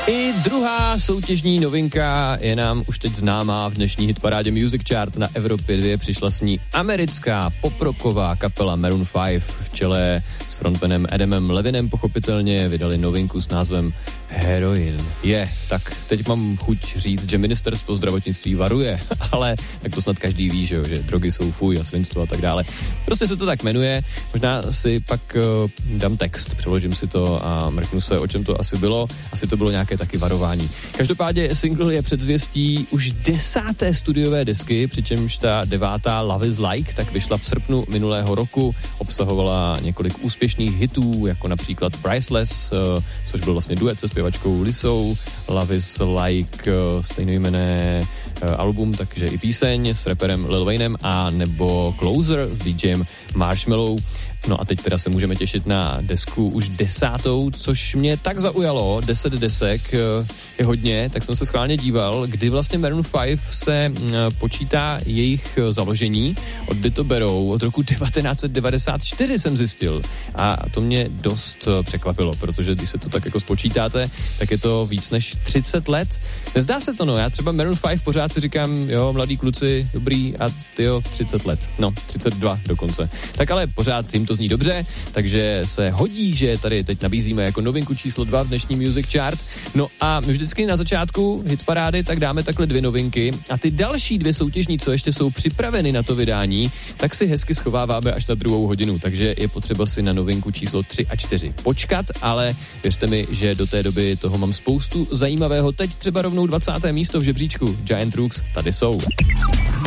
I druhá soutěžní novinka je nám už teď známá v dnešní hitparádě Music Chart. Na Evropě 2 přišla s ní americká poprocková kapela Maroon 5 v čele s frontmanem Adamem Levinem. Pochopitelně vydali novinku s názvem Heroin. Tak teď mám chuť říct, že ministerstvo zdravotnictví varuje, ale tak to snad každý ví, že drogy jsou fuj a svinstvo a tak dále. Prostě se to tak jmenuje. Možná si pak dám text, přeložím si to a mrknu se, o čem to asi bylo. Asi to bylo nějaké taky varování. Každopádně single je předzvěstí už 10. studiové desky, přičemž ta 9. Love is Like tak vyšla v srpnu minulého roku. Obsahovala několik úspěšných hitů, jako například Priceless, což byl vlastně duet se zpěvačkou Lisou, Love is Like stejnojmenné album, takže i píseň s raperem Lil Waynem a nebo Closer s DJem Marshmello. No a teď teda se můžeme těšit na desku už 10, což mě tak zaujalo, 10 desek je hodně, tak jsem se schválně díval, kdy vlastně Maroon 5 se počítá jejich založení, odkdy to berou, od roku 1994 jsem zjistil a to mě dost překvapilo, protože když se to tak jako spočítáte, tak je to víc než 30 let. Nezdá se to, no, já třeba Maroon 5 pořád si říkám, jo, mladí kluci, dobrý a tyjo, 30 let, no, 32 dokonce. Tak ale pořád jim to zní dobře, takže se hodí, že tady teď nabízíme jako novinku číslo 2 v dnešní Music Chart. No a my vždycky na začátku hitparády tak dáme takhle 2 novinky a ty další 2 soutěžní, co ještě jsou připraveny na to vydání, tak si hezky schováváme až na 2. hodinu, takže je potřeba si na novinku číslo 3 a 4 počkat, ale věřte mi, že do té doby toho mám spoustu zajímavého. Teď třeba rovnou 20. místo v žebříčku. Giant Rooks tady jsou.